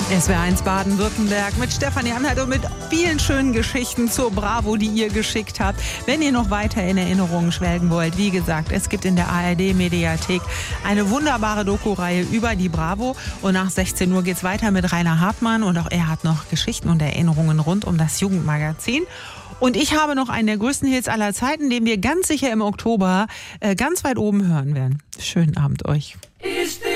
SWR1 Baden-Württemberg mit Stefanie Anhalt und mit vielen schönen Geschichten zur Bravo, die ihr geschickt habt. Wenn ihr noch weiter in Erinnerungen schwelgen wollt, wie gesagt, es gibt in der ARD-Mediathek eine wunderbare Doku-Reihe über die Bravo. Und nach 16 Uhr geht's weiter mit Rainer Hartmann und auch er hat noch Geschichten und Erinnerungen rund um das Jugendmagazin. Und ich habe noch einen der größten Hits aller Zeiten, den wir ganz sicher im Oktober ganz weit oben hören werden. Schönen Abend euch.